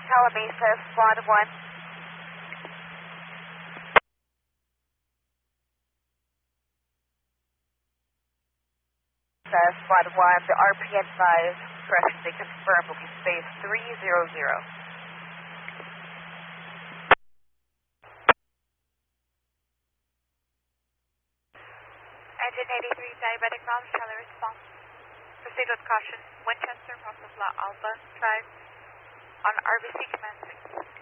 Calamasa, Squad 1. Squad 1, the RPN 5, correction, they confirm will be space 300. Engine 83, diabetic ground, shallow response. Proceed with caution. Winchester, Alpha, Drive on RBC Command 6.